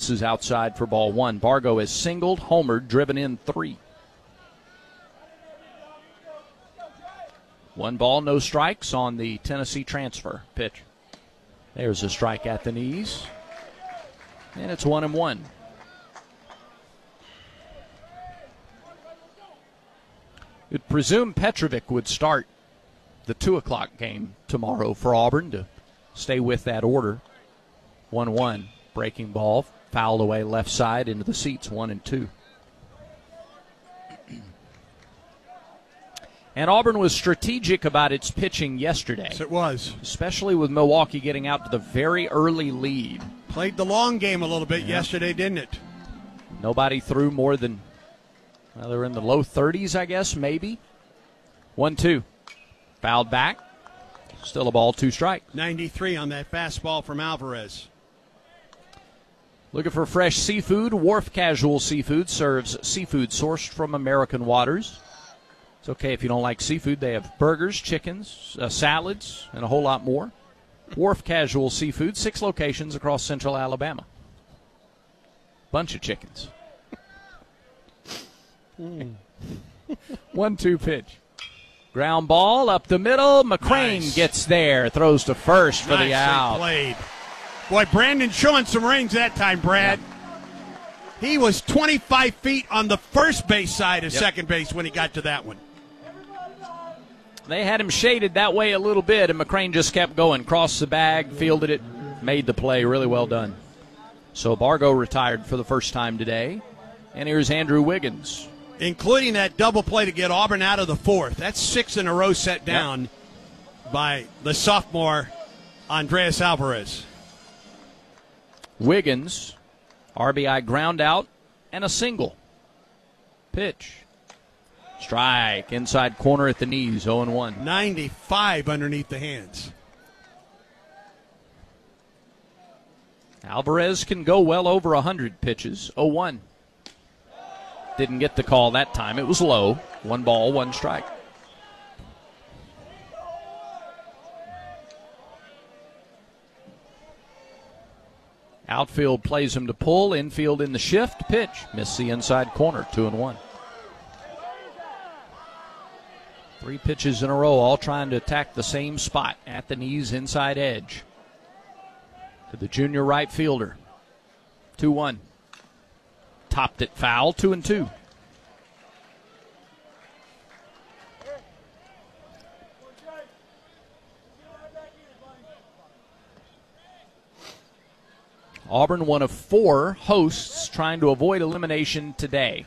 Misses outside for ball one. Bargo has singled, homered, driven in 3. 1 ball, no strikes on the Tennessee transfer. Pitch. There's a strike at the knees. And it's 1-1. You'd presume Petrovic would start the 2 o'clock game tomorrow for Auburn to stay with that order. 1-1. Breaking ball, fouled away left side into the seats, 1-2. And Auburn was strategic about its pitching yesterday. Yes, it was. Especially with Milwaukee getting out to the very early lead. Played the long game a little bit yesterday, didn't it? Nobody threw more than, well, they were in the low 30s, I guess, maybe. 1-2. Fouled back. Still a ball, 2 strike. 93 on that fastball from Alvarez. Looking for fresh seafood? Wharf Casual Seafood serves seafood sourced from American waters. It's okay if you don't like seafood. They have burgers, chickens, salads, and a whole lot more. Wharf Casual Seafood, 6 locations across central Alabama. Bunch of chickens. 1-2 pitch. Ground ball up the middle. McCrane gets there. Throws to first for the out. Played. Boy, Brandon showing some range that time, Brad. He was 25 feet on the first base side of second base when he got to that one. They had him shaded that way a little bit, and McCrane just kept going. Crossed the bag, fielded it, made the play. Really well done. So Bargo retired for the first time today. And here's Andrew Wiggins. Including that double play to get Auburn out of the 4th. That's 6 in a row set down by the sophomore Andreas Alvarez. Wiggins, RBI ground out, and a single. Pitch. Strike, inside corner at the knees, 0-1. 95 underneath the hands. Alvarez can go well over 100 pitches, 0-1. Didn't get the call that time. It was low. 1 ball, 1 strike. Outfield plays him to pull. Infield in the shift. Pitch. Missed the inside corner. 2-1. 3 pitches in a row, all trying to attack the same spot at the knees, inside edge. To the junior right fielder. 2-1. Topped it foul. 2-2. Auburn, one of 4 hosts trying to avoid elimination today.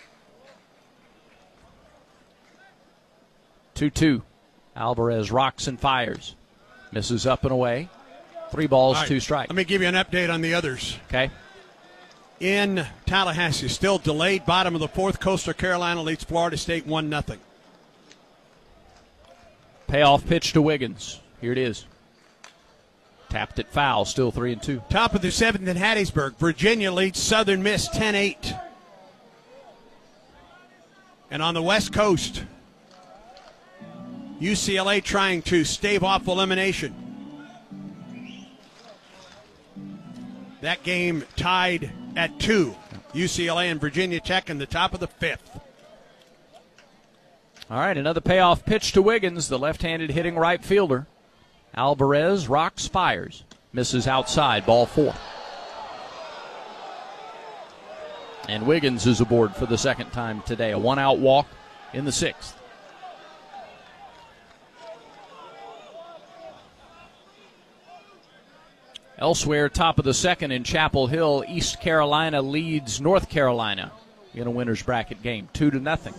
2-2. Alvarez rocks and fires. Misses up and away. 3 balls, 2 strikes. Let me give you an update on the others. Okay. In Tallahassee, still delayed, bottom of the 4th. Coastal Carolina leads Florida State 1-0. Payoff pitch to Wiggins. Here it is. Tapped it foul, still 3-2. Top of the 7th in Hattiesburg. Virginia leads Southern Miss 10-8. And on the West Coast, UCLA trying to stave off elimination. That game tied at 2. UCLA and Virginia Tech in the top of the 5th. All right, another payoff pitch to Wiggins, the left-handed hitting right fielder. Alvarez rocks, fires. Misses outside, ball 4. And Wiggins is aboard for the second time today. A 1-out walk in the 6th. Elsewhere, top of the 2nd in Chapel Hill, East Carolina leads North Carolina in a winner's bracket game, 2-0.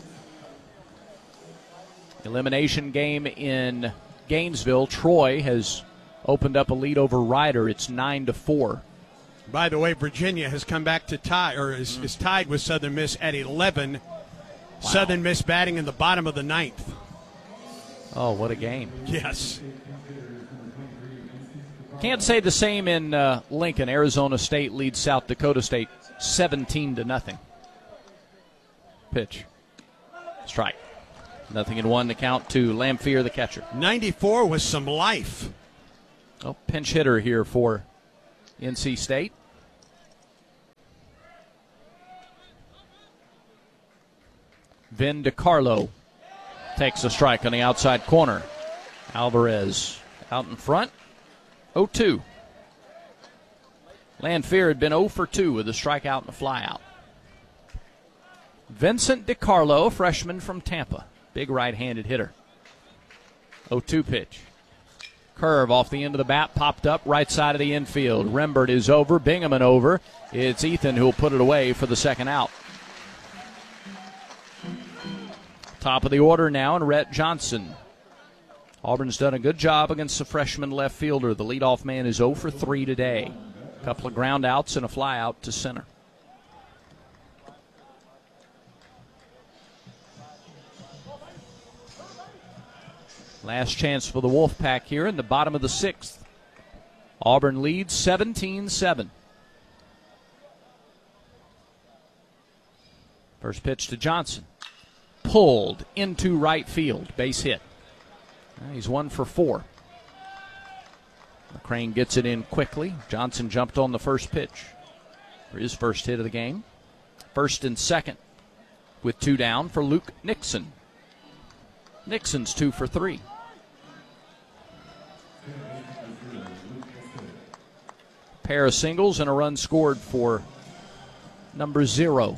Elimination game in Gainesville. Troy has opened up a lead over Rider. It's 9-4. By the way, Virginia has come back to tie, or is tied with Southern Miss at 11. Wow. Southern Miss batting in the bottom of the 9th. Oh, what a game. Yes. Can't say the same in Lincoln. Arizona State leads South Dakota State 17-0. Pitch. Strike. 0-1 to count to Lamphere, the catcher. 94 with some life. Oh, pinch hitter here for NC State. Vin DiCarlo takes a strike on the outside corner. Alvarez out in front, 0-2. Lanfear had been 0 for 2 with a strikeout and a flyout. Vincent DiCarlo, freshman from Tampa, big right-handed hitter. 0-2 pitch. Curve off the end of the bat, popped up right side of the infield. Rembert is over, Bingaman over. It's Ethan who will put it away for the second out. Top of the order now, and Rhett Johnson. Auburn's done a good job against the freshman left fielder. The leadoff man is 0 for 3 today. A couple of ground outs and a fly out to center. Last chance for the Wolfpack here in the bottom of the 6th. Auburn leads 17-7. First pitch to Johnson. Pulled into right field. Base hit. He's 1 for 4. McCrane gets it in quickly. Johnson jumped on the first pitch for his first hit of the game. First and second with 2 down for Luke Nixon. Nixon's 2 for 3. Pair of singles and a run scored for number 0.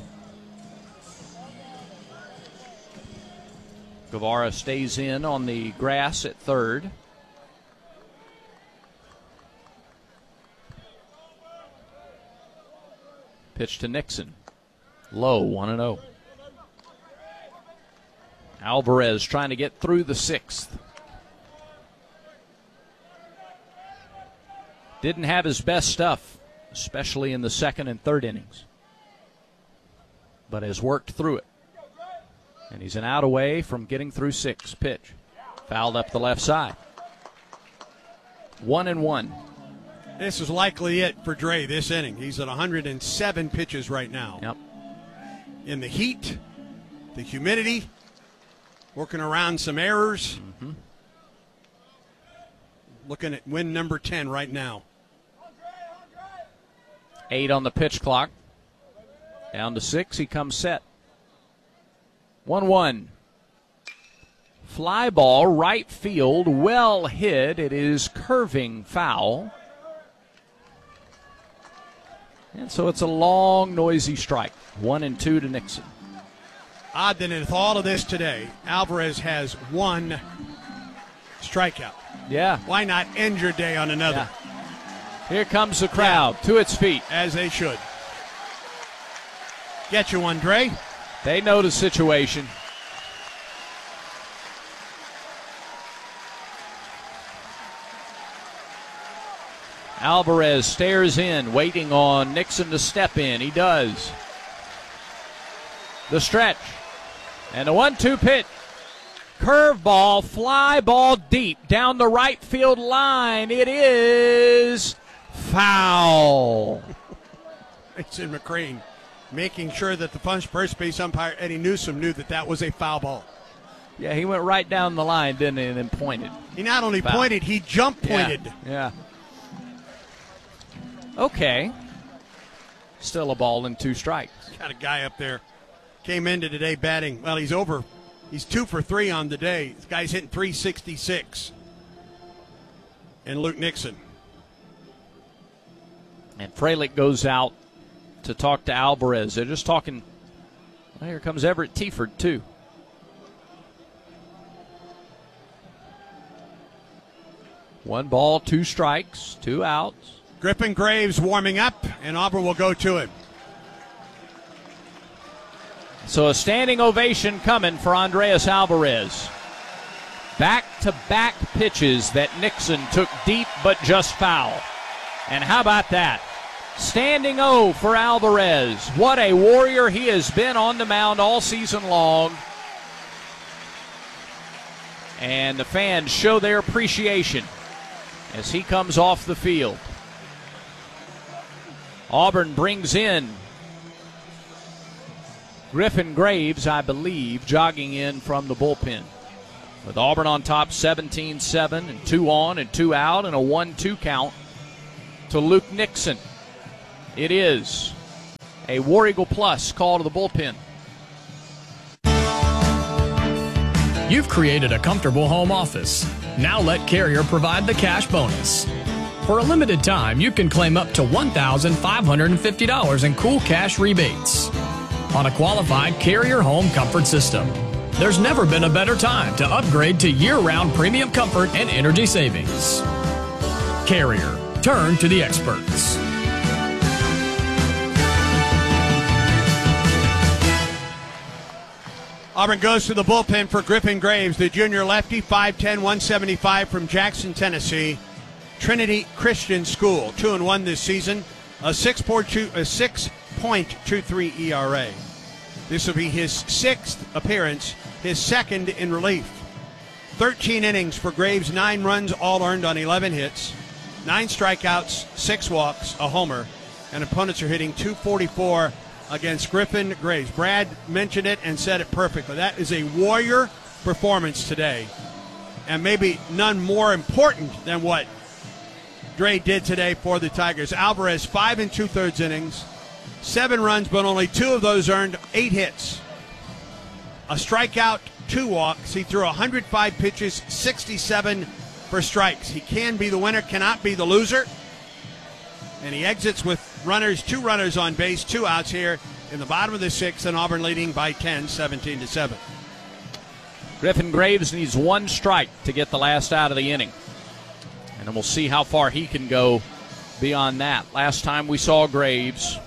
Guevara stays in on the grass at third. Pitch to Nixon. Low, 1-0. Alvarez trying to get through the 6th. Didn't have his best stuff, especially in the second and third innings, but has worked through it. And he's an out away from getting through 6. Pitch. Fouled up the left side. 1-1. This is likely it for Dre this inning. He's at 107 pitches right now. Yep. In the heat, the humidity, working around some errors. Mm-hmm. Looking at win number 10 right now. 8 on the pitch clock. Down to 6. He comes set. 1-1. Fly ball, right field, well hit. It is curving foul. And so it's a long, noisy strike. 1-2 to Nixon. Odd that in all of this today, Alvarez has 1 strikeout. Yeah. Why not end your day on another? Yeah. Here comes the crowd to its feet. As they should. Get you one, Dre. They know the situation. Alvarez stares in, waiting on Nixon to step in. He does. The stretch. And the 1-2 pitch. Curveball, fly ball deep down the right field line. It is foul. Mason McCrane making sure that the first base umpire, Eddie Newsom, knew that that was a foul ball. Yeah, he went right down the line, didn't he, and then pointed. He not only foul. pointed, he jump pointed. Yeah. Okay. Still a ball and 2 strikes. Got a guy up there. Came into today batting. Well, he's over. He's 2 for 3 on the day. This guy's hitting .366. And Luke Nixon. And Fralick goes out to talk to Alvarez. They're just talking. Well, here comes Everett Tieford, too. One ball, 2 strikes, 2 outs. Griffin Graves warming up, and Auburn will go to him. So a standing ovation coming for Andreas Alvarez. Back-to-back pitches that Nixon took deep but just foul. And how about that? Standing O for Alvarez. What a warrior he has been on the mound all season long. And the fans show their appreciation as he comes off the field. Auburn brings in Griffin Graves, I believe, jogging in from the bullpen. With Auburn on top 17-7 and 2 on and 2 out and a 1-2 count to Luke Nixon. It is a War Eagle Plus call to the bullpen. You've created a comfortable home office. Now let Carrier provide the cash bonus. For a limited time, you can claim up to $1,550 in cool cash rebates on a qualified Carrier home comfort system. There's never been a better time to upgrade to year-round premium comfort and energy savings. Carrier. Turn to the experts. Auburn goes to the bullpen for Griffin Graves, the junior lefty, 5'10", 175 from Jackson, Tennessee. Trinity Christian School, 2-1 this season, a 6.23 ERA. This will be his sixth appearance, his second in relief. 13 innings for Graves, 9 runs, all earned on 11 hits, 9 strikeouts, 6 walks, a homer, and opponents are hitting .244 against Griffin Graves. Brad mentioned it and said it perfectly. That is a warrior performance today, and maybe none more important than what Dre did today for the Tigers. Alvarez, 5 2/3 innings, 7 runs, but only 2 of those earned, 8 hits, a strikeout, 2 walks. He threw 105 pitches, 67 for strikes. He can be the winner, cannot be the loser. And he exits with 2 runners on base, 2 outs here in the bottom of the 6th, and Auburn leading by 10, 17-7. Griffin Graves needs 1 strike to get the last out of the inning. And then we'll see how far he can go beyond that. Last time we saw Graves,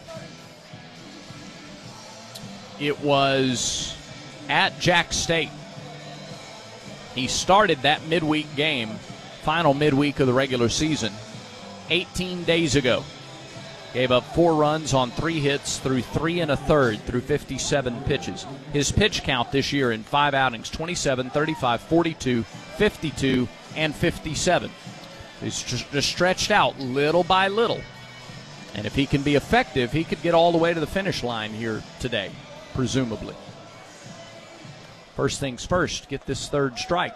it was at Jack State. He started that midweek game, final midweek of the regular season, 18 days ago. Gave up 4 runs on 3 hits through 3 1/3 through 57 pitches. His pitch count this year in 5 outings, 27, 35, 42, 52, and 57. He's just stretched out little by little. And if he can be effective, he could get all the way to the finish line here today, presumably. First things first, get this 3rd strike.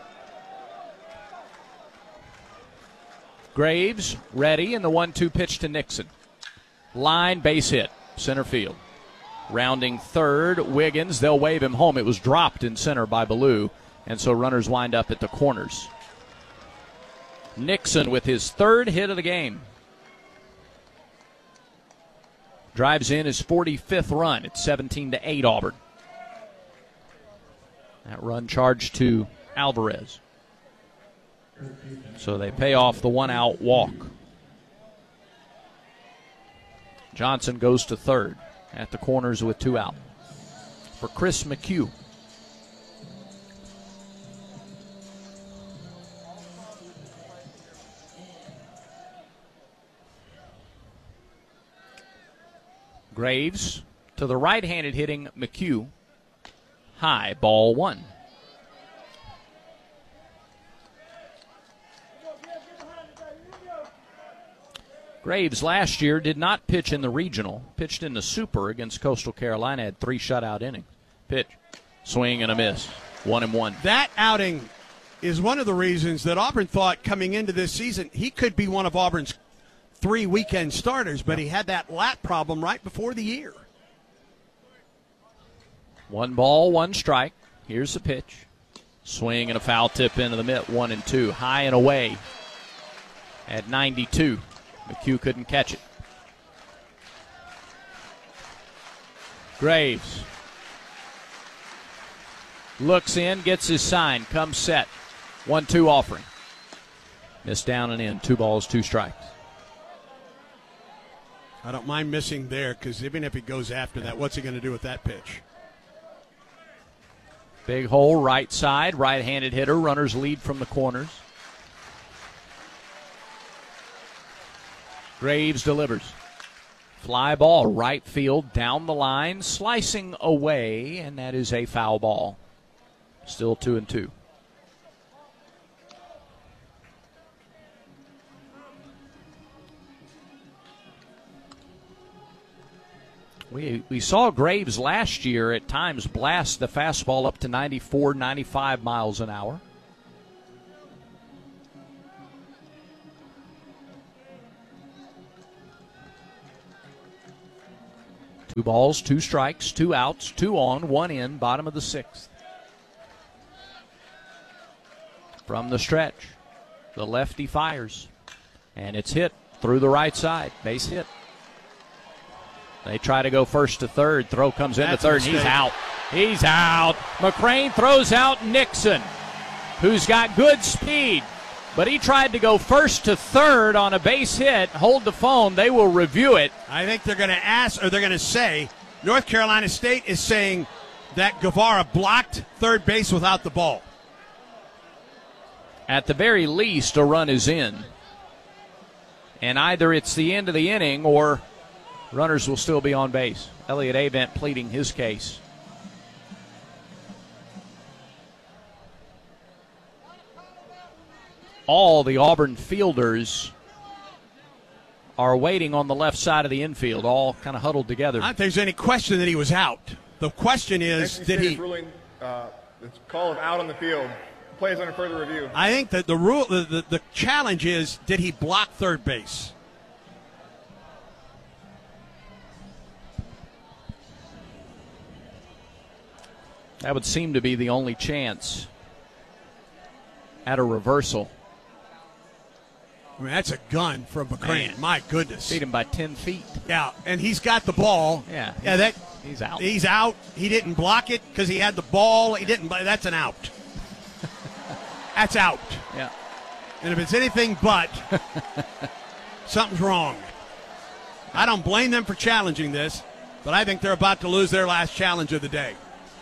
Graves ready, and the 1-2 pitch to Nixon. Line, base hit, center field. Rounding third, Wiggins. They'll wave him home. It was dropped in center by Ballou, and so runners wind up at the corners. Nixon with his 3rd hit of the game. Drives in his 45th run. It's 17-8 Auburn. That run charged to Alvarez. So they pay off the 1-out walk. Johnson goes to 3rd at the corners with 2 out for Chris McHugh. Graves to the right-handed hitting McHugh. High, ball 1. Graves last year did not pitch in the regional, pitched in the Super against Coastal Carolina, had 3 shutout innings. Pitch, swing and a miss, 1-1. That outing is one of the reasons that Auburn thought coming into this season he could be one of Auburn's 3 weekend starters, but he had that lat problem right before the year. 1 ball, 1 strike. Here's the pitch. Swing and a foul tip into the mitt, 1-2. High and away at 92. McHugh couldn't catch it. Graves looks in, gets his sign, comes set. 1-2 offering. Missed down and in. 2 balls, 2 strikes. I don't mind missing there because even if he goes after that, what's he going to do with that pitch? Big hole, right side, right-handed hitter. Runners lead from the corners. Graves delivers. Fly ball, right field, down the line, slicing away, and that is a foul ball. Still 2-2. We saw Graves last year at times blast the fastball up to 94, 95 miles an hour. Two balls, 2 strikes, 2 outs, 2 on, 1 in, bottom of the 6th. from the stretch. The lefty fires, and it's hit through the right side. Base hit. They try to go first to third. Throw comes into third, and he's out. He's out. McCrane throws out Nixon, who's got good speed. But he tried to go first to third on a base hit. Hold the phone. They will review it. I think they're going to ask, or they're going to say, North Carolina State is saying that Guevara blocked third base without the ball. At the very least, a run is in. And either it's the end of the inning or runners will still be on base. Elliott Avent pleading his case. All the Auburn fielders are waiting on the left side of the infield, all kind of huddled together. I don't think there's any question that he was out. The question is, did he? Ruling, it's call of out on the field. Plays under further review. I think that the rule, the challenge is, did he block third base? That would seem to be the only chance at a reversal. I mean, that's a gun from McCrane. Man. My goodness. Beat him by 10 feet. Yeah, and he's got the ball. Yeah, he's out. He's out. He didn't block it because he had the ball. He didn't. That's an out. That's out. Yeah. And if it's anything but, something's wrong. I don't blame them for challenging this, but I think they're about to lose their last challenge of the day.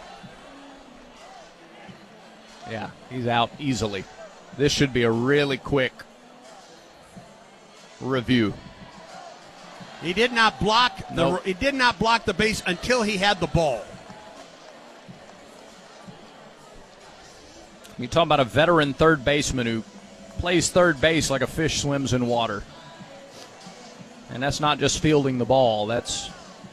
Yeah, he's out easily. This should be a really quick review. He did not block he did not block the base until he had the ball. You talk about a veteran third baseman who plays third base like a fish swims in water. And that's not just fielding the ball. That's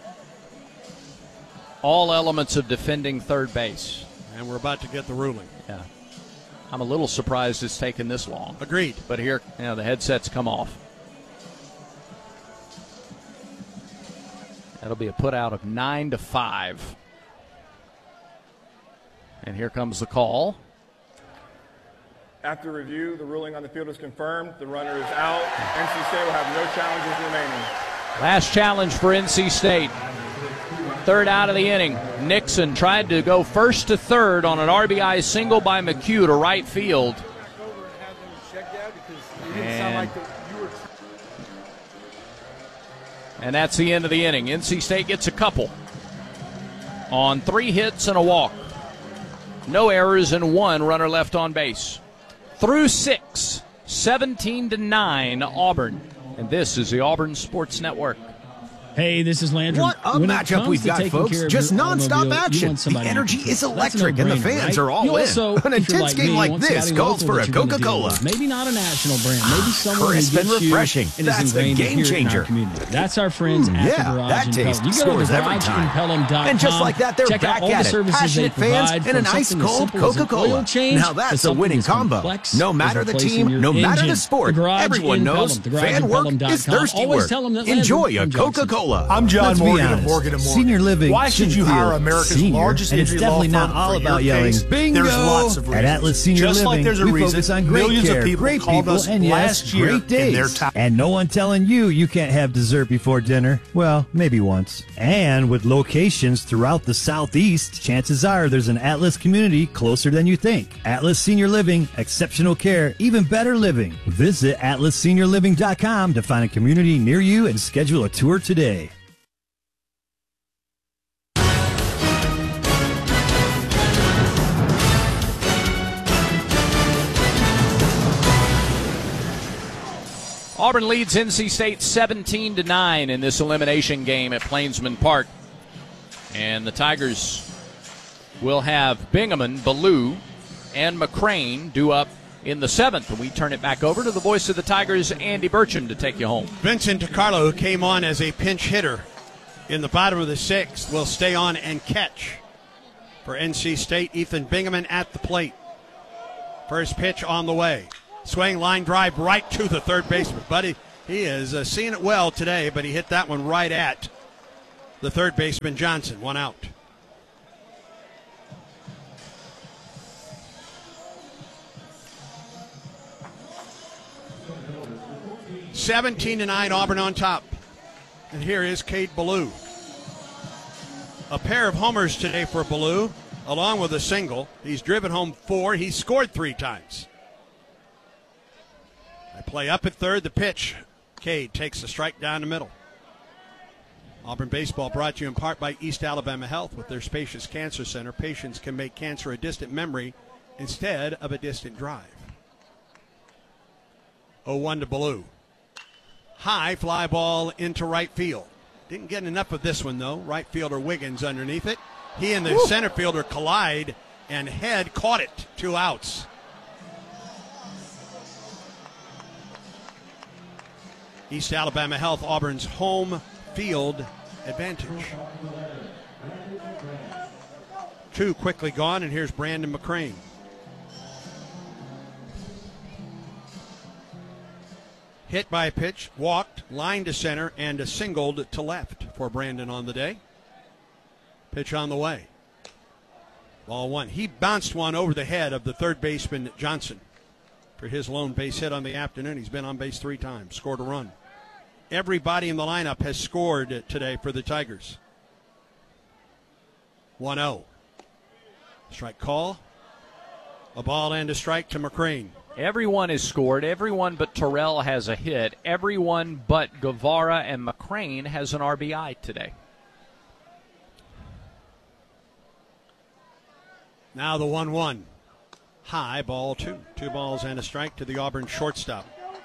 all elements of defending third base. And we're about to get the ruling. Yeah. I'm a little surprised it's taken this long. Agreed. But here, the headsets come off. That'll be a put out of 9-5. And here comes the call. After review, the ruling on the field is confirmed. The runner is out. NC State will have no challenges remaining. Last challenge for NC State. Third out of the inning. Nixon tried to go first to third on an RBI single by McHugh to right field. And that's the end of the inning. NC State gets a couple on 3 hits and a walk. No errors and 1 runner left on base. Through 6, 17-9 Auburn. And this is the Auburn Sports Network. Hey, this is Landry. What a matchup we've got, folks. Just nonstop action. The energy is electric, and the fans are all in. An intense game like this calls for a Coca-Cola. Maybe not a national brand. Maybe someone crisp and refreshing. That's the game changer. That's our friends at the Garage and Pelham. You go to garageandpelham.com. And just like that, they're back at it. Passionate fans and an ice-cold Coca-Cola. Now that's a winning combo. No matter the team, no matter the sport, everyone knows fan work is thirsty work. Enjoy a Coca-Cola. I'm John Morgan of Morgan & Morgan. Senior living. Why should you hire America's largest and it's injury law definitely firm not all for about your yelling. case? Bingo! There's lots of reasons. At Atlas Senior Just Living, like there's a we reason focus on great millions care, of people great called people, us and yes, last year great days. in their time. And no one telling you can't have dessert before dinner. Well, maybe once. And with locations throughout the Southeast, chances are there's an Atlas community closer than you think. Atlas Senior Living, exceptional care, even better living. Visit atlasseniorliving.com to find a community near you and schedule a tour today. Auburn leads NC State 17-9 in this elimination game at Plainsman Park. And the Tigers will have Bingaman, Ballou, and McCrane due up in the 7th. And we turn it back over to the voice of the Tigers, Andy Burcham, to take you home. Vincent DiCarlo, who came on as a pinch hitter in the bottom of the 6th, will stay on and catch for NC State. Ethan Bingaman at the plate. First pitch on the way. Swing line drive right to the third baseman. Buddy, he is seeing it well today, but he hit that one right at the third baseman, Johnson. 1 out. 17-9, Auburn on top. And here is Cade Ballou. A pair of homers today for Ballou, along with a single. He's driven home 4. He's scored 3 times. They play up at third. The pitch. Cade takes the strike down the middle. Auburn baseball brought to you in part by East Alabama Health. With their spacious cancer center, patients can make cancer a distant memory instead of a distant drive. 0-1 to Ballou. High fly ball into right field. Didn't get enough of this one, though. Right fielder Wiggins underneath it. He and the center fielder collide, and Head caught it. 2 outs. East Alabama Health, Auburn's home field advantage. 2 quickly gone, and here's Brandon McCrane. Hit by a pitch, walked, line to center, and a singled to left for Brandon on the day. Pitch on the way. Ball 1. He bounced one over the head of the third baseman, Johnson, for his lone base hit on the afternoon. He's been on base 3 times, scored a run. Everybody in the lineup has scored today for the Tigers. 1-0. Strike call. A ball and a strike to McCrane. Everyone has scored. Everyone but Terrell has a hit. Everyone but Guevara and McCrane has an RBI today. Now the 1-1. High, ball 2. 2 balls and a strike to the Auburn shortstop.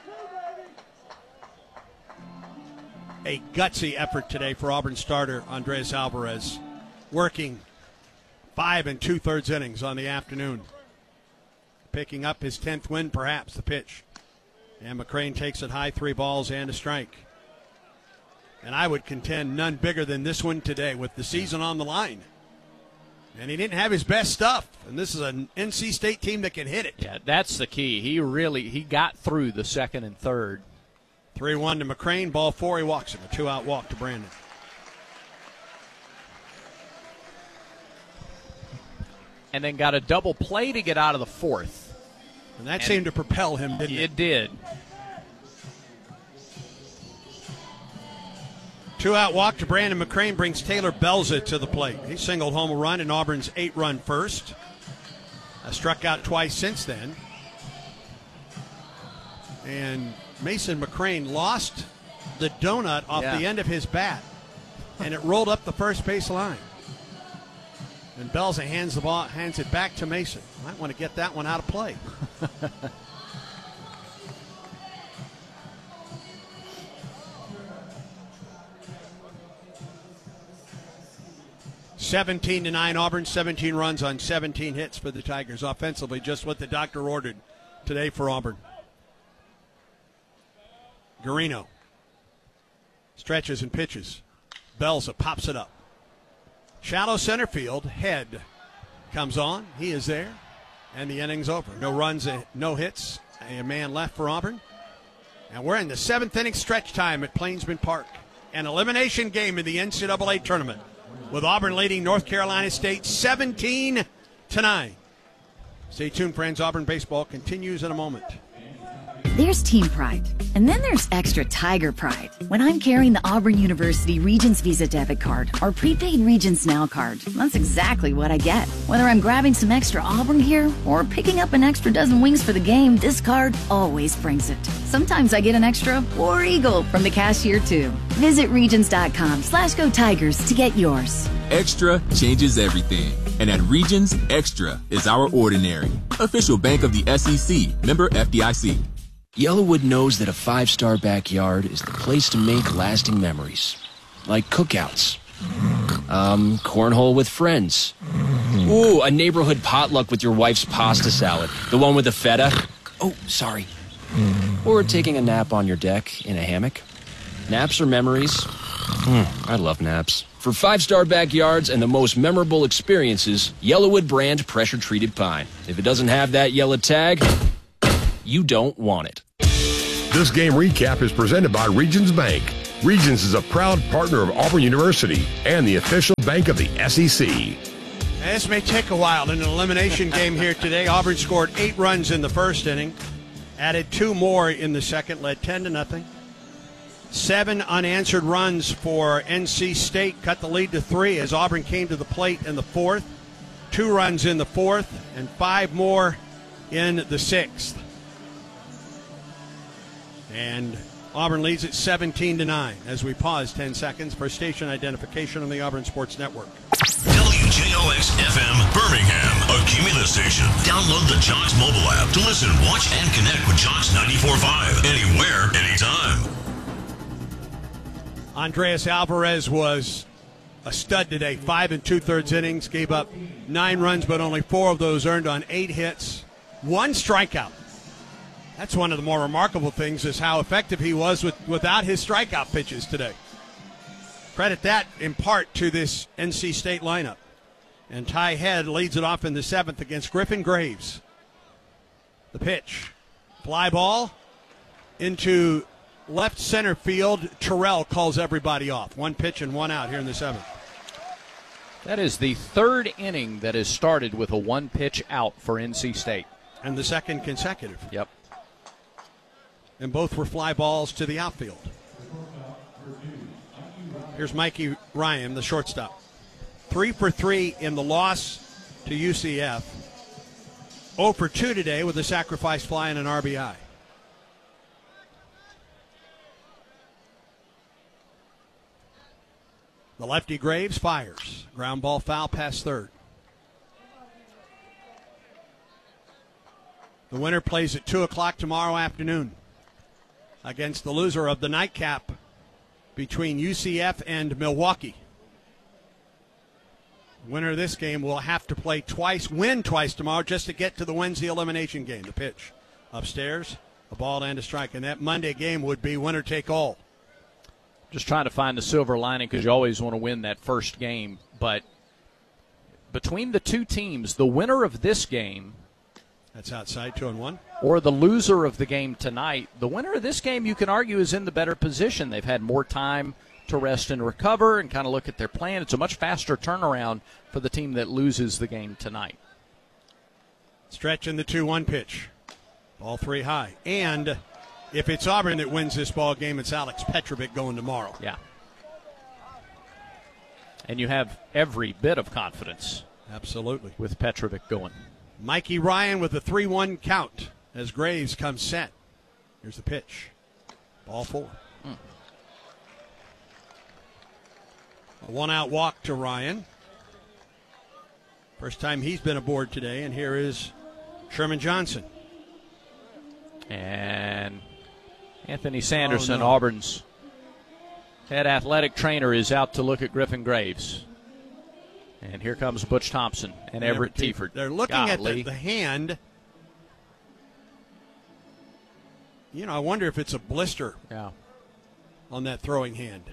A gutsy effort today for Auburn starter Andres Alvarez, working 5 2/3 innings on the afternoon. Picking up his 10th win, perhaps. The pitch. And McCrane takes it high, 3 balls and a strike. And I would contend none bigger than this one today with the season on the line. And he didn't have his best stuff. And this is an NC State team that can hit it. Yeah, that's the key. He got through the second and third. 3-1 to McCrane. Ball 4, he walks him. A 2-out walk to Brandon. And then got a double play to get out of the 4th. And that seemed to propel him, didn't it? It did. 2-out walk to Brandon McCrane brings Taylor Belza to the plate. He singled home a run in Auburn's 8-run first. Struck out twice since then. And Mason McCrane lost the donut off the end of his bat, and it rolled up the first base line. And Belza hands it back to Mason. Might want to get that one out of play. 17-9 Auburn, 17 runs on 17 hits for the Tigers. Offensively, just what the doctor ordered today for Auburn. Garino stretches and pitches. Belza pops it up. Shallow center field. Head comes on. He is there. And the inning's over. No runs, no hits. A man left for Auburn. And we're in the 7th inning stretch time at Plainsman Park. An elimination game in the NCAA tournament, with Auburn leading North Carolina State 17-9. Stay tuned, friends. Auburn baseball continues in a moment. There's team pride, and then there's extra Tiger pride. When I'm carrying the Auburn University Regents Visa debit card or prepaid Regents Now card, that's exactly what I get. Whether I'm grabbing some extra Auburn gear or picking up an extra dozen wings for the game, this card always brings it. Sometimes I get an extra War Eagle from the cashier, too. Visit Regions.com/Go Tigers to get yours. Extra changes everything. And at Regions, Extra is our ordinary. Official bank of the SEC, member FDIC. Yellowwood knows that a 5-star backyard is the place to make lasting memories. Like cookouts. Cornhole with friends. Ooh, a neighborhood potluck with your wife's pasta salad. The one with the feta. Oh, sorry. Or taking a nap on your deck in a hammock. Naps are memories. I love naps. For 5-star backyards and the most memorable experiences, Yellowwood brand pressure-treated pine. If it doesn't have that yellow tag, you don't want it. This game recap is presented by Regions Bank. Regions is a proud partner of Auburn University and the official bank of the SEC. This may take a while in an elimination game here today. Auburn scored 8 runs in the first inning, added 2 more in the second, led 10-0. 7 unanswered runs for NC State, cut the lead to 3 as Auburn came to the plate in the 4th. 2 runs in the 4th and 5 more in the 6th. And Auburn leads it 17-9 as we pause 10 seconds for station identification on the Auburn Sports Network. WJOX-FM Birmingham, a Cumulus station. Download the JOX mobile app to listen, watch, and connect with JOX 94.5 anywhere, anytime. Andreas Alvarez was a stud today. 5 2/3 innings, gave up 9 runs, but only 4 of those earned on 8 hits, 1 strikeout. That's one of the more remarkable things is how effective he was without his strikeout pitches today. Credit that in part to this NC State lineup. And Ty Head leads it off in the 7th against Griffin Graves. The pitch. Fly ball into left center field. Terrell calls everybody off. 1 pitch and 1 out here in the 7th. That is the 3rd inning that has started with a 1-pitch out for NC State. And the 2nd consecutive. Yep. And both were fly balls to the outfield. Here's Mikey Ryan, the shortstop. 3 for 3 in the loss to UCF. 0 for 2 today with a sacrifice fly and an RBI. The lefty Graves fires. Ground ball foul past third. The winner plays at 2 o'clock tomorrow afternoon against the loser of the nightcap between UCF and Milwaukee. The winner of this game will have to play twice, win twice tomorrow just to get to the Wednesday elimination game. The pitch upstairs, a ball and a strike. And that Monday game would be winner take all. Just trying to find the silver lining because you always want to win that first game. But between the two teams, the winner of this game, that's outside 2-1, or the loser of the game tonight, the winner of this game, you can argue, is in the better position. They've had more time to rest and recover and kind of look at their plan. It's a much faster turnaround for the team that loses the game tonight. Stretch in the 2-1 pitch. Ball 3 high. And if it's Auburn that wins this ball game, it's Alex Petrovic going tomorrow. Yeah. And you have every bit of confidence. Absolutely. With Petrovic going. Mikey Ryan with a 3-1 count as Graves comes set. Here's the pitch. Ball 4. A 1-out walk to Ryan. First time he's been aboard today, and here is Sherman Johnson. And Anthony Sanderson, Auburn's head athletic trainer, is out to look at Griffin Graves. And here comes Butch Thompson and Everett Tiefert. They're looking at the hand. You know, I wonder if it's a blister on that throwing hand.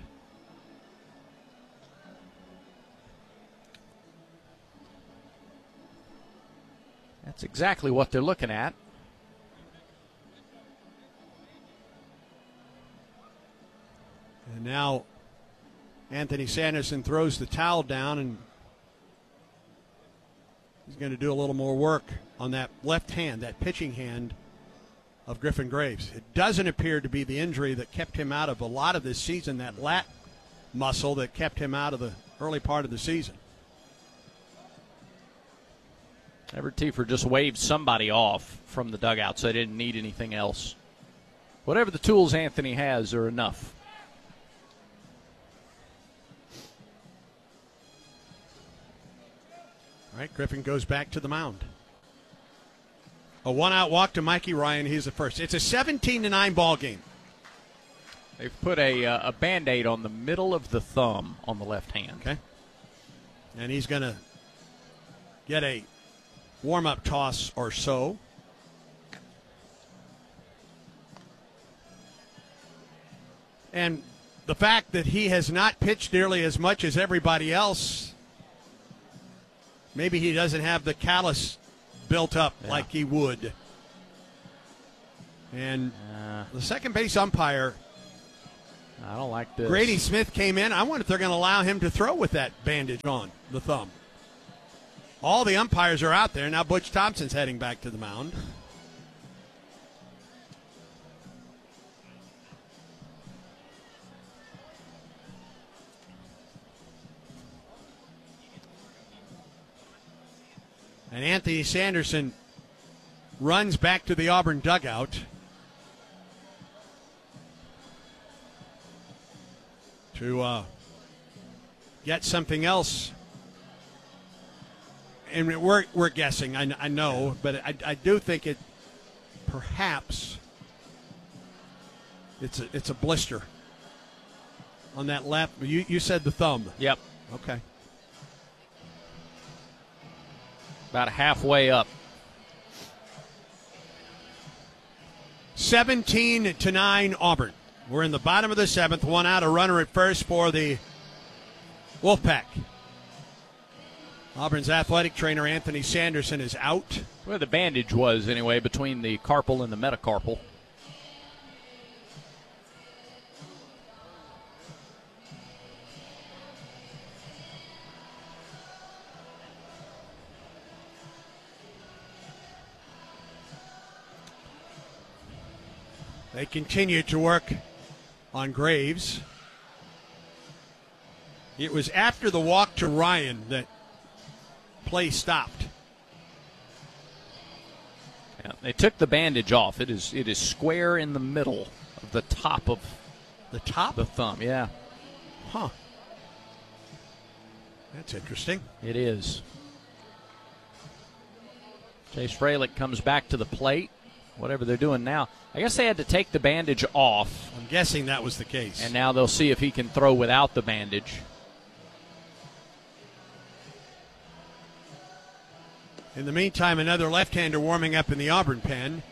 That's exactly what they're looking at. And now Anthony Sanderson throws the towel down, and he's going to do a little more work on that left hand, that pitching hand of Griffin Graves. It doesn't appear to be the injury that kept him out of a lot of this season, that lat muscle that kept him out of the early part of the season. Everett Tiefert just waved somebody off from the dugout, so they didn't need anything else. Whatever the tools Anthony has are enough. All right, Griffin goes back to the mound. A 1-out walk to Mikey Ryan. He's the first. It's a 17-9 ball game. They've put a Band-Aid on the middle of the thumb on the left hand. Okay. And he's going to get a warm-up toss or so. And the fact that he has not pitched nearly as much as everybody else, maybe he doesn't have the callus built up like he would. And the second base umpire, I don't like this. Grady Smith came in. I wonder if they're going to allow him to throw with that bandage on the thumb. All the umpires are out there. Now Butch Thompson's heading back to the mound. And Anthony Sanderson runs back to the Auburn dugout to get something else. And we're guessing, I know, but I do think it perhaps it's a blister on that left. You said the thumb. Yep. Okay. About halfway up. 17-9 Auburn. We're in the bottom of the seventh. One out, a runner at first for the Wolfpack. Auburn's athletic trainer, Anthony Sanderson, is out. Where the bandage was, anyway, between the carpal and the metacarpal. They continue to work on Graves. It was after the walk to Ryan that play stopped. Yeah, they took the bandage off. It is square in the middle of the top of the thumb. Yeah. Huh. That's interesting. It is. Chase Freilich comes back to the plate. Whatever they're doing now. I guess they had to take the bandage off. I'm guessing that was the case. And now they'll see if he can throw without the bandage. In the meantime, another left-hander warming up in the Auburn pen.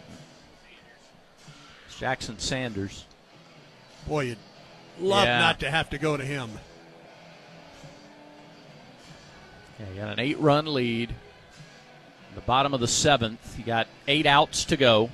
It's Jackson Sanders. Boy, you'd love not to have to go to him. Yeah, you got an 8-run lead. The bottom of the seventh. You got 8 outs to go.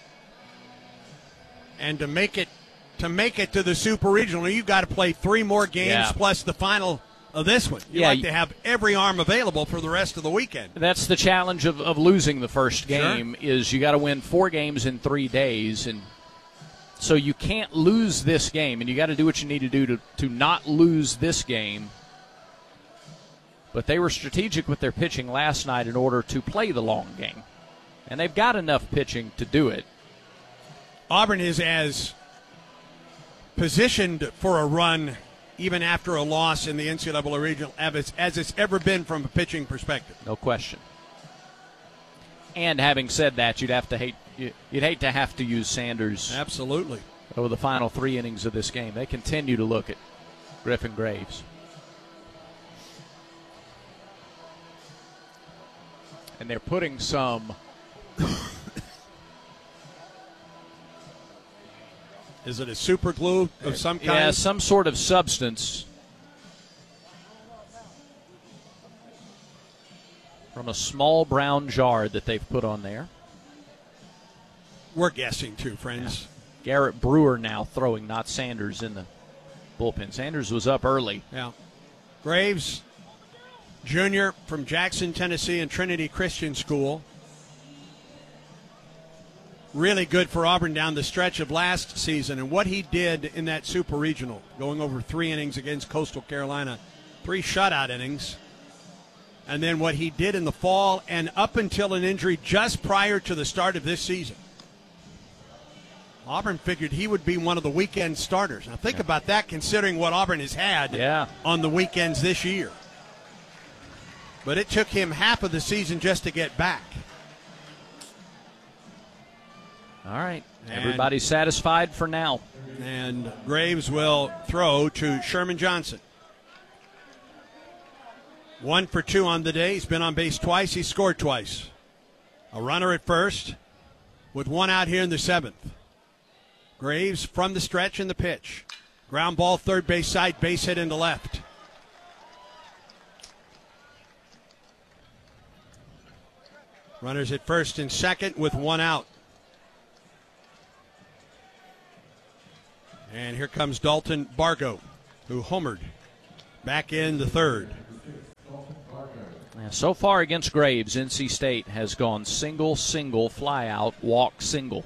And to make it to the Super Regional, you've got to play 3 more games plus the final of this one. You like to have every arm available for the rest of the weekend. That's the challenge of losing the first game. Sure. Is you got to win 4 games in 3 days, and so you can't lose this game, and you got to do what you need to do to not lose this game. But they were strategic with their pitching last night in order to play the long game. And they've got enough pitching to do it. Auburn is as positioned for a run even after a loss in the NCAA Regional as it's ever been from a pitching perspective. No question. And having said that, you'd hate to have to use Sanders. Absolutely. Over the final 3 innings of this game. They continue to look at Griffin Graves. And they're putting some. Is it a super glue of some kind? Yeah, some sort of substance from a small brown jar that they've put on there. We're guessing too, friends. Yeah. Garrett Brewer now throwing, not Sanders in the bullpen. Sanders was up early. Yeah. Graves, junior from Jackson, Tennessee, and Trinity Christian School. Really good for Auburn down the stretch of last season. And what he did in that Super Regional, going over 3 innings against Coastal Carolina, 3 shutout innings. And then what he did in the fall and up until an injury just prior to the start of this season. Auburn figured he would be one of the weekend starters. Now think about that, considering what Auburn has had on the weekends this year. But it took him half of the season just to get back. All right. Everybody's satisfied for now. And Graves will throw to Sherman Johnson. 1 for 2 on the day. He's been on base twice. He scored twice. A runner at first with 1 out here in the 7th. Graves from the stretch in the pitch. Ground ball, third base side, base hit into left. Runners at first and second with 1 out. And here comes Dalton Bargo, who homered back in the 3rd. So far against Graves, NC State has gone single, single, fly out, walk, single.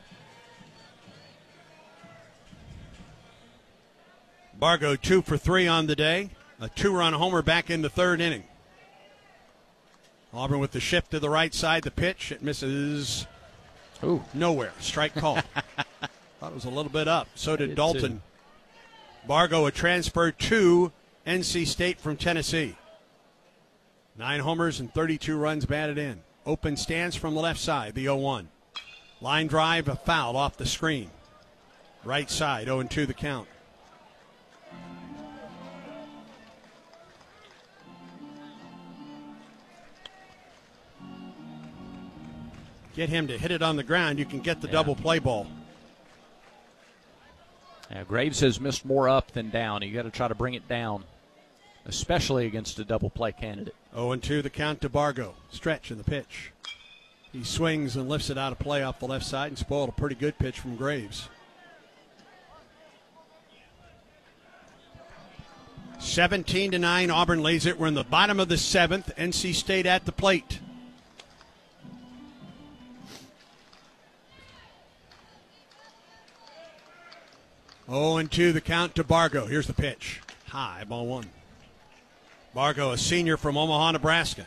Bargo 2 for 3 on the day. A 2-run homer back in the 3rd inning. Auburn with the shift to the right side. The pitch, it misses. Ooh. Nowhere. Strike called. Thought it was a little bit up. So did Dalton. Bargo, a transfer to NC State from Tennessee. 9 homers and 32 runs batted in. Open stance from the left side, the 0-1. Line drive, a foul off the screen. Right side, 0-2 the count. Get him to hit it on the ground, you can get the double play ball. Yeah, Graves has missed more up than down. You got to try to bring it down, especially against a double play candidate. 0-2 the count to Bargo. Stretch in the pitch. He swings and lifts it out of play off the left side and spoiled a pretty good pitch from Graves. 17-9, Auburn lays it. We're in the bottom of the 7th. NC State at the plate. Oh, and 2 the count to Bargo. Here's the pitch. High, ball 1. Bargo, a senior from Omaha, Nebraska.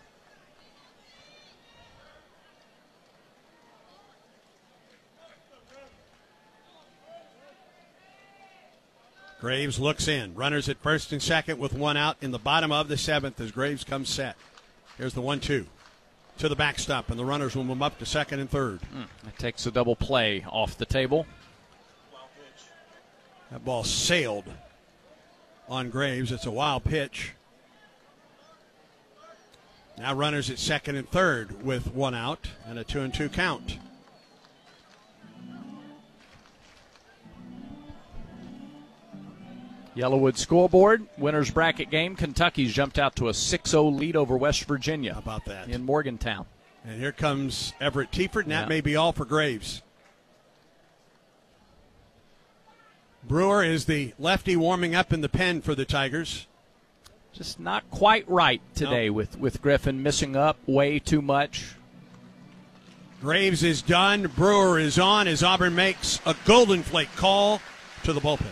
Graves looks in. Runners at first and second with 1 out in the bottom of the 7th as Graves comes set. Here's the 1-2 to the backstop, and the runners will move up to second and third. That takes a double play off the table. That ball sailed on Graves. It's a wild pitch. Now runners at second and third with 1 out and a 2-2 count. Yellowwood scoreboard, winners bracket game. Kentucky's jumped out to a 6-0 lead over West Virginia. How about that? In Morgantown. And here comes Everett Tiefert, and that may be all for Graves. Brewer is the lefty warming up in the pen for the Tigers. Just not quite right today with Griffin missing up way too much. Graves is done. Brewer is on as Auburn makes a Golden Flake call to the bullpen.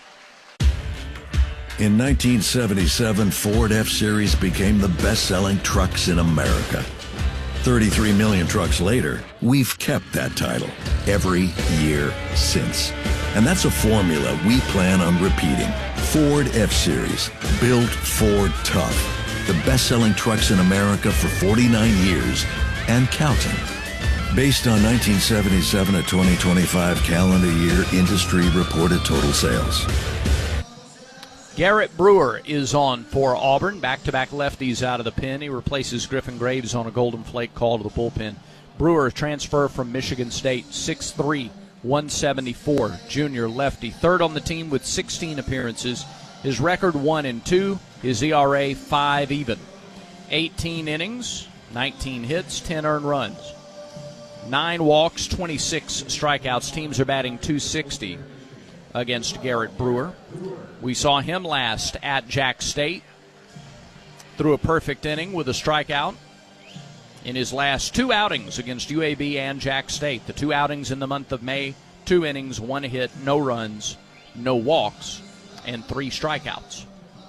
In 1977, Ford F-Series became the best-selling trucks in America. 33 million trucks later, we've kept that title every year since. And that's a formula we plan on repeating. Ford F-Series, built Ford tough. The best-selling trucks in America for 49 years and counting. Based on 1977 to 2025 calendar year industry reported total sales. Garrett Brewer is on for Auburn. Back-to-back lefties out of the pen. He replaces Griffin Graves on a Golden Flake call to the bullpen. Brewer, a transfer from Michigan State, 6'3", 174, junior lefty. Third on the team with 16 appearances. His record 1-2. His ERA 5 even. 18 innings, 19 hits, 10 earned runs. 9 walks, 26 strikeouts. Teams are batting .260 against Garrett Brewer. We saw him last at Jack State. Threw a perfect inning with a strikeout in his last 2 outings against UAB and Jack State. The 2 outings in the month of May, 2 innings, 1 hit, no runs, no walks, and 3 strikeouts.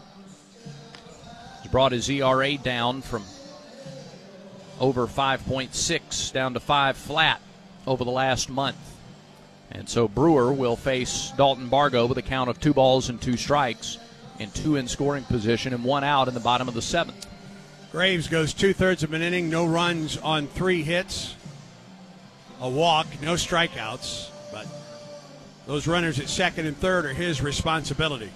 He's brought his ERA down from over 5.6 down to 5 flat over the last month. And so Brewer will face Dalton Bargo with a count of 2 balls and 2 strikes and 2 in scoring position and 1 out in the bottom of the 7th. Graves goes 2/3 of an inning, no runs on 3 hits, a walk, no strikeouts, but those runners at second and third are his responsibility.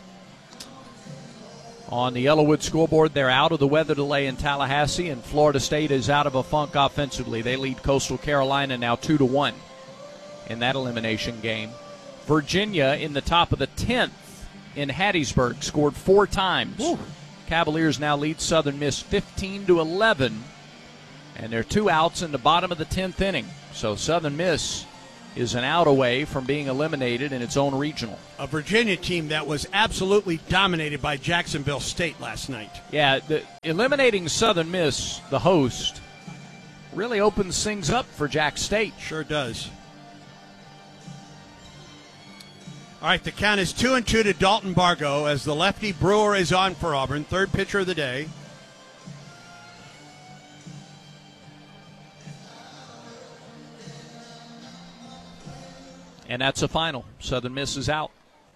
On the Yellowwood scoreboard, they're out of the weather delay in Tallahassee, and Florida State is out of a funk offensively. They lead Coastal Carolina now 2-1 in that elimination game. Virginia in the top of the 10th in Hattiesburg scored 4 times. Ooh. Cavaliers now lead Southern Miss 15-11, and they're 2 outs in the bottom of the 10th inning. So Southern Miss is an out away from being eliminated in its own regional. A Virginia team that was absolutely dominated by Jacksonville State last night. Yeah, eliminating Southern Miss, the host, really opens things up for Jack State. Sure does. All right, the count is 2-2 to Dalton Bargo as the lefty. Brewer is on for Auburn, third pitcher of the day. And that's a final. Southern Miss is out.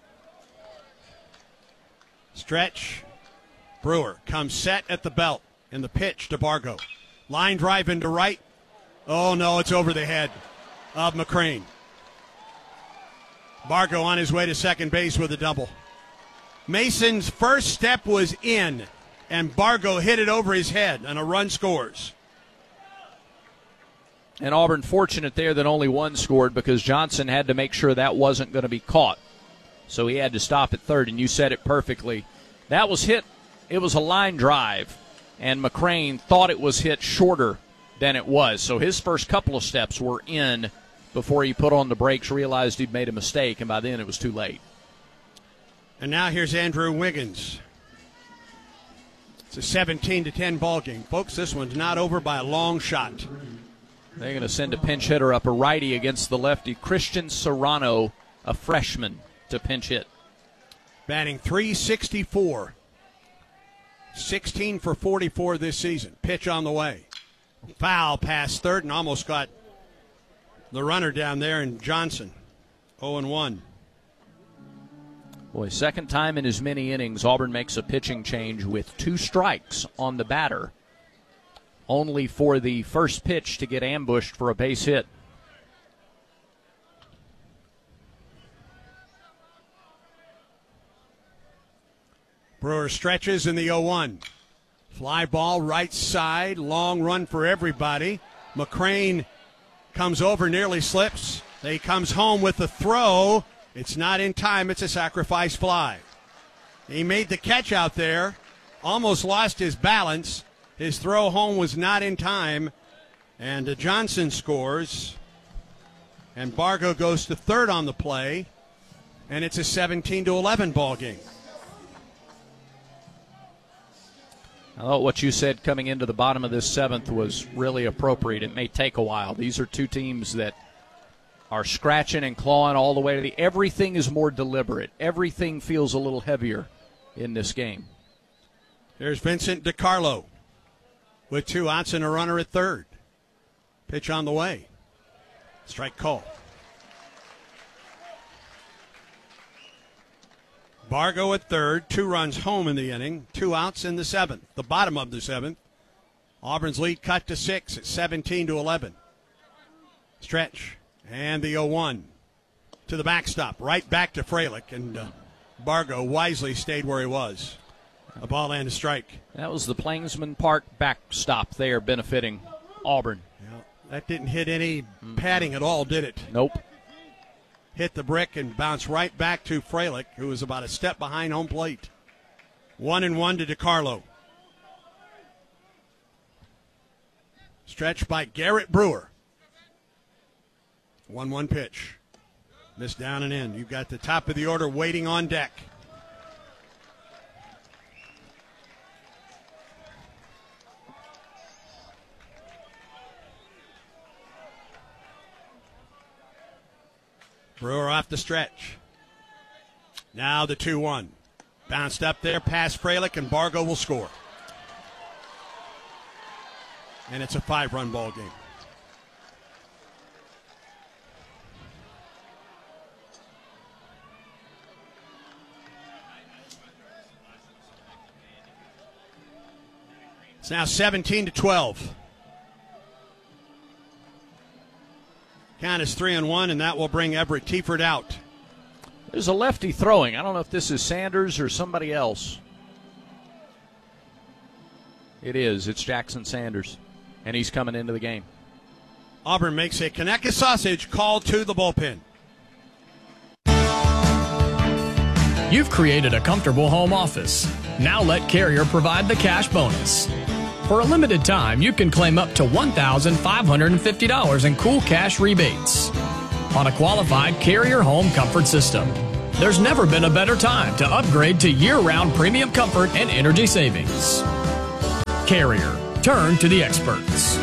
Stretch. Brewer comes set at the belt. In the pitch to Bargo. Line drive into right. Oh, no, it's over the head of McCrane. Bargo on his way to second base with a double. Mason's first step was in, and Bargo hit it over his head, and a run scores. And Auburn fortunate there that only one scored because Johnson had to make sure that wasn't going to be caught. So he had to stop at third, and you said it perfectly. That was hit. It was a line drive, and McCrane thought it was hit shorter than it was. So his first couple of steps were in before he put on the brakes, realized he'd made a mistake, and by then it was too late. And now here's Andrew Wiggins. It's a 17-10 ball game. Folks, this one's not over by a long shot. They're going to send a pinch hitter up, a righty against the lefty, Christian Serrano, a freshman, to pinch hit. Batting .364. 16 for 44 this season. Pitch on the way. Foul past third and almost got the runner down there in Johnson. 0-1. Boy, second time in as many innings, Auburn makes a pitching change with 2 strikes on the batter, only for the first pitch to get ambushed for a base hit. Brewer stretches in the 0-1. Fly ball right side, long run for everybody. McCrane comes over, nearly slips. He comes home with the throw. It's not in time. It's a sacrifice fly. He made the catch out there, almost lost his balance. His throw home was not in time, and Johnson scores. And Bargo goes to third on the play, and it's a 17-11 ball game. I thought what you said coming into the bottom of this seventh was really appropriate. It may take a while. These are two teams that are scratching and clawing all the way to the. Everything is more deliberate. Everything feels a little heavier in this game. There's Vincent DiCarlo with 2 outs and a runner at third. Pitch on the way. Strike call. Bargo at third, 2 runs home in the inning, 2 outs in the 7th, the bottom of the 7th. Auburn's lead cut to 6 at 17-11. Stretch and the 0-1 to the backstop, right back to Freilich, and Bargo wisely stayed where he was. A ball and a strike. That was the Plainsman Park backstop there benefiting Auburn. Yeah, that didn't hit any padding at all, did it? Nope. Hit the brick and bounced right back to Freilich, who was about a step behind home plate. 1-1 to DiCarlo. Stretched by Garrett Brewer. 1-1 pitch. Missed down and in. You've got the top of the order waiting on deck. Brewer off the stretch. Now the 2-1. Bounced up there past Freilich, and Bargo will score. And it's a 5-run ball game. It's now 17-12. Count is 3-1, and that will bring Everett Tiefert out. There's a lefty throwing. I don't know if this is Sanders or somebody else. It is. It's Jackson Sanders, and he's coming into the game. Auburn makes a Conecuh sausage call to the bullpen. You've created a comfortable home office. Now let Carrier provide the cash bonus. For a limited time, you can claim up to $1,550 in cool cash rebates on a qualified Carrier home comfort system. There's never been a better time to upgrade to year-round premium comfort and energy savings. Carrier, turn to the experts.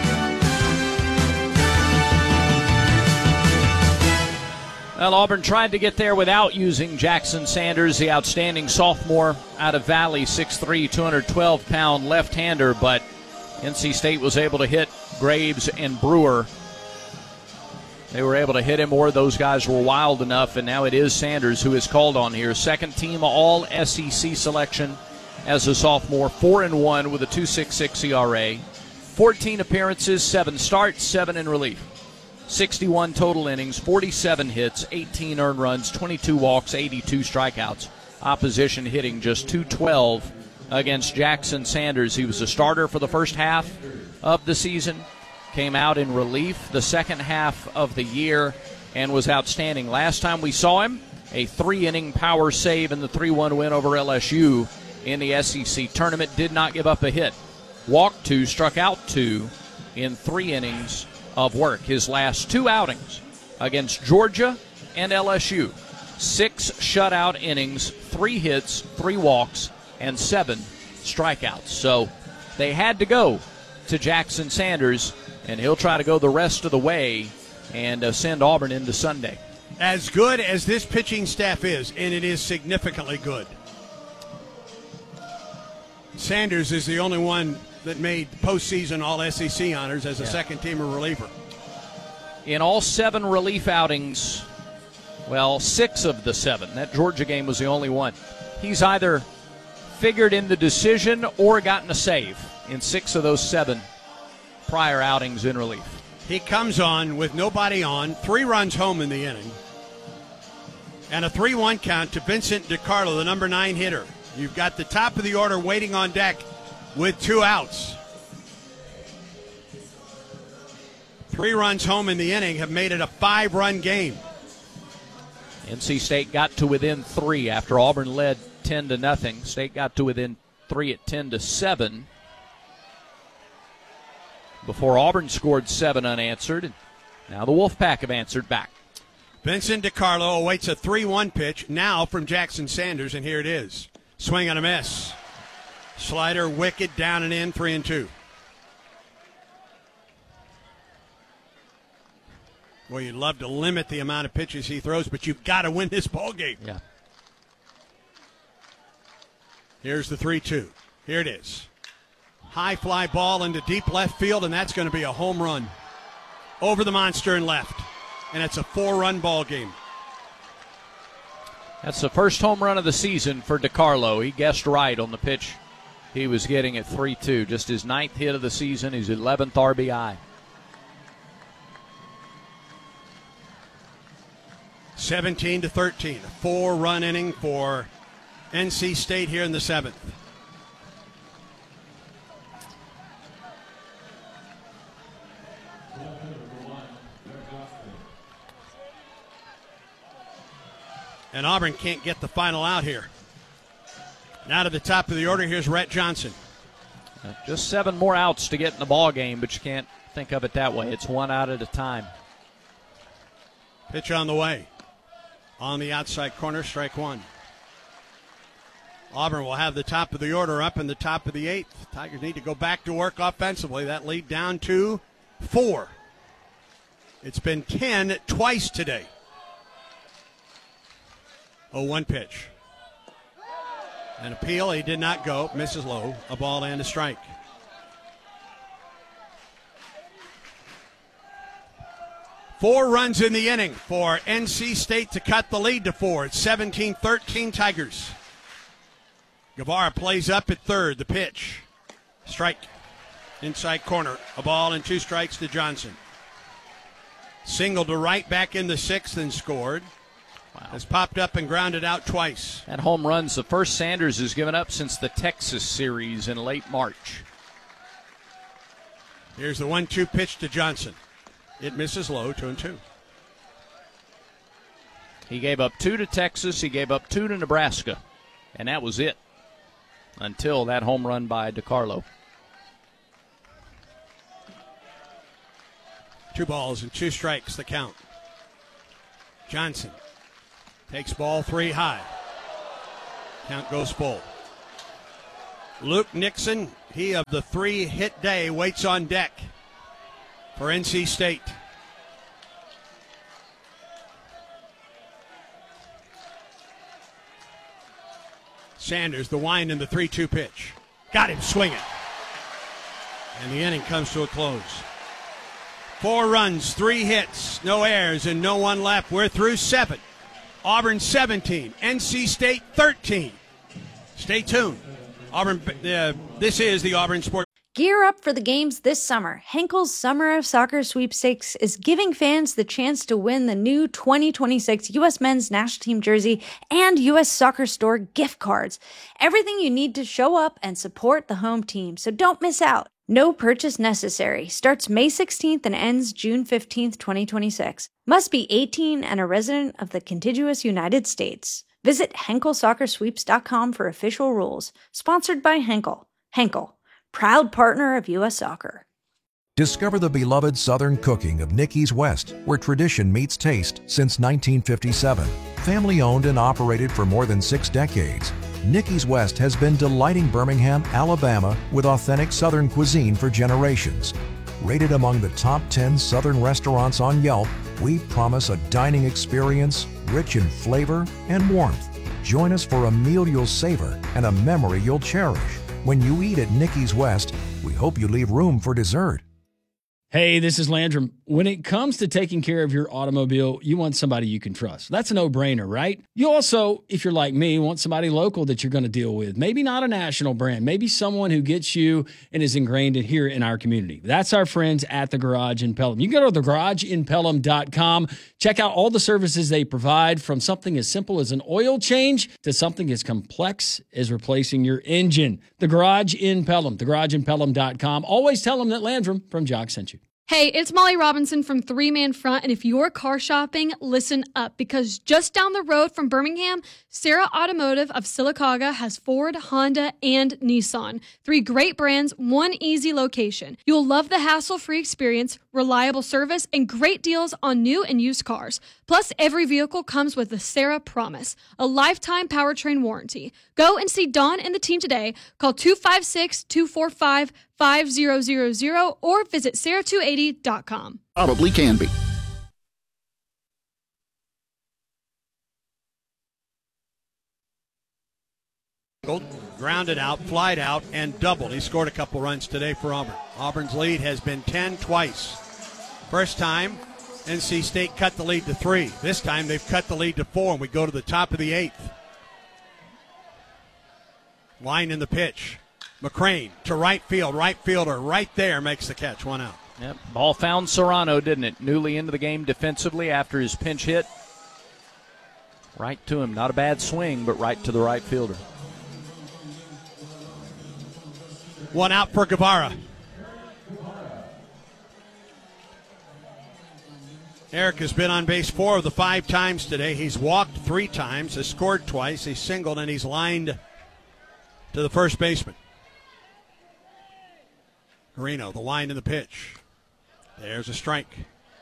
Well, Auburn tried to get there without using Jackson Sanders, the outstanding sophomore out of Valley, 6'3", 212-pound left-hander, but NC State was able to hit Graves and Brewer They were able to hit him, or those guys were wild enough, and now it is Sanders who is called on here. Second team all SEC selection as a sophomore, 4-1 with a 2.66 ERA. 14 appearances, 7 starts, 7 in relief. 61 total innings, 47 hits, 18 earned runs, 22 walks, 82 strikeouts. Opposition hitting just .212 against Jackson Sanders. He was a starter for the first half of the season, came out in relief the second half of the year, and was outstanding. Last time we saw him, a 3-inning power save in the 3-1 win over LSU in the SEC tournament. Did not give up a hit. Walked 2, struck out 2 in 3 innings of work. His last 2 outings against Georgia and LSU, 6 shutout innings, 3 hits, 3 walks, and 7 strikeouts. So they had to go to Jackson Sanders, and he'll try to go the rest of the way and send Auburn into Sunday. As good as this pitching staff is, and it is significantly good, Sanders is the only one that made postseason All-SEC honors as a second-teamer reliever. In all 7 relief outings, well, 6 of the 7. That Georgia game was the only one. He's either figured in the decision or gotten a save in 6 of those 7 prior outings in relief. He comes on with nobody on, 3 runs home in the inning, and a 3-1 count to Vincent DiCarlo, the number 9 hitter. You've got the top of the order waiting on deck with 2 outs. 3 runs home in the inning have made it a 5-run game. NC State got to within 3 after Auburn led 10-0. State got to within 3 at 10-7 before Auburn scored 7 unanswered. Now the Wolfpack have answered back. Vincent DiCarlo awaits a 3-1 pitch now from Jackson Sanders, and here it is. Swing and a miss. Slider, wicked, down and in, 3-2. Well, you'd love to limit the amount of pitches he throws, but you've got to win this ball game. Yeah. Here's the 3-2. Here it is. High fly ball into deep left field, and that's going to be a home run over the monster and left. And it's a 4-run ball game. That's the first home run of the season for DiCarlo. He guessed right on the pitch he was getting at 3-2. Just his 9th hit of the season, his 11th RBI. 17-13, a 4-run inning for NC State here in the 7th. And Auburn can't get the final out here. Now to the top of the order, here's Rhett Johnson. Just 7 more outs to get in the ball game, but you can't think of it that way. It's 1 out at a time. Pitch on the way. On the outside corner, strike 1. Auburn will have the top of the order up in the top of the 8th. Tigers need to go back to work offensively. That lead down to 4. It's been 10 twice today. 0-1 pitch. An appeal, he did not go. Misses low. A ball and a strike. Four runs in the inning for NC State to cut the lead to 4. It's 17-13 Tigers. Guevara plays up at third. The pitch. Strike. Inside corner. A ball and 2 strikes to Johnson. Single to right, back in the 6th and scored. Wow. Has popped up and grounded out twice. That home run's the first Sanders has given up since the Texas series in late March. Here's the 1-2 pitch to Johnson. It misses low, 2-2. He gave up 2 to Texas. He gave up 2 to Nebraska. And that was it until that home run by DiCarlo. 2 balls and 2 strikes, the count. Johnson takes ball 3 high. Count goes full. Luke Nixon, he of the 3-hit day, waits on deck for NC State. Sanders, the wind in the 3-2 pitch. Got him swinging. And the inning comes to a close. 4 runs, 3 hits, no errors, and no one left. We're through 7. Auburn 17, NC State 13. Stay tuned. Auburn. This is the Auburn Sports. Gear up for the games this summer. Henkel's Summer of Soccer Sweepstakes is giving fans the chance to win the new 2026 U.S. Men's National Team jersey and U.S. Soccer Store gift cards. Everything you need to show up and support the home team, so don't miss out. No purchase necessary. Starts May 16th and ends June 15th, 2026. Must be 18 and a resident of the contiguous United States. Visit HenkelSoccerSweeps.com for official rules. Sponsored by Henkel. Henkel, proud partner of U.S. Soccer. Discover the beloved Southern cooking of Nicky's West, where tradition meets taste since 1957. Family owned and operated for more than 6 decades, Nicky's West has been delighting Birmingham, Alabama with authentic Southern cuisine for generations. Rated among the top 10 Southern restaurants on Yelp, we promise a dining experience rich in flavor and warmth. Join us for a meal you'll savor and a memory you'll cherish. When you eat at Nicky's West, we hope you leave room for dessert. Hey, this is Landrum. When it comes to taking care of your automobile, you want somebody you can trust. That's a no-brainer, right? You also, if you're like me, want somebody local that you're going to deal with. Maybe not a national brand. Maybe someone who gets you and is ingrained here in our community. That's our friends at The Garage in Pelham. You can go to thegarageinpelham.com. Check out all the services they provide, from something as simple as an oil change to something as complex as replacing your engine. The Garage in Pelham, thegarageinpelham.com. Always tell them that Landrum from Jock sent you. Hey, it's Molly Robinson from 3 Man Front, and if you're car shopping, listen up, because just down the road from Birmingham, Sarah Automotive of Sylacauga has Ford, Honda, and Nissan. 3 great brands, 1 easy location. You'll love the hassle-free experience, reliable service, and great deals on new and used cars. Plus, every vehicle comes with the Sarah Promise, a lifetime powertrain warranty. Go and see Dawn and the team today. Call 256-245-5000 or visit sarah280.com. Probably can be. Grounded out, flied out, and doubled. He scored a couple runs today for Auburn. Auburn's lead has been 10 twice. First time, NC State cut the lead to 3. This time they've cut the lead to 4, and we go to the top of the 8th. Line in the pitch. McCrane to right field. Right fielder right there makes the catch. 1 out. Yep. Ball found Serrano, didn't it? Newly into the game defensively after his pinch hit. Right to him. Not a bad swing, but right to the right fielder. 1 out for Guevara. Eric has been on base 4 of the 5 times today. He's walked 3 times, has scored twice, he's singled, and he's lined to the first baseman. Carino, the line in the pitch. There's a strike.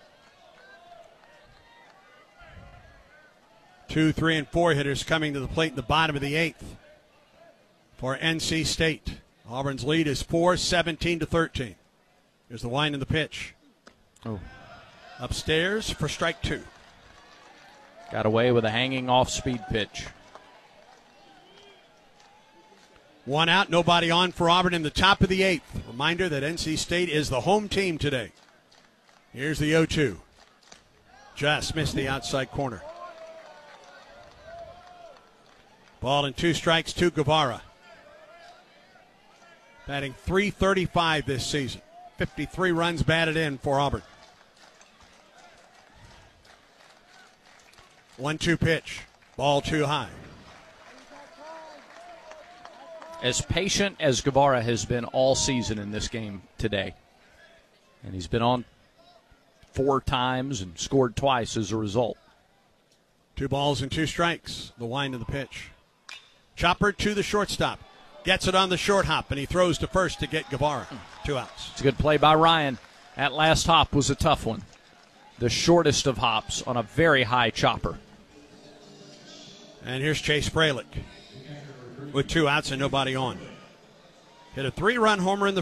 2, 3, and 4 hitters coming to the plate in the bottom of the 8th for NC State. Auburn's lead is 4, 17-13. Here's the line in the pitch. Oh. Upstairs for strike 2. Got away with a hanging off-speed pitch. 1 out, nobody on for Auburn in the top of the 8th. Reminder that NC State is the home team today. Here's the 0-2. Just missed the outside corner. Ball and 2 strikes to Guevara. Batting .335 this season. 53 runs batted in for Auburn. 1-2 pitch. Ball too high. As patient as Guevara has been all season in this game today. And he's been on 4 times and scored twice as a result. 2 balls and 2 strikes. The line of the pitch. Chopper to the shortstop. Gets it on the short hop, and he throws to first to get Guevara. 2 outs. It's a good play by Ryan. That last hop was a tough one. The shortest of hops on a very high chopper. And here's Chase Fralick with 2 outs and nobody on. Hit a 3-run homer in the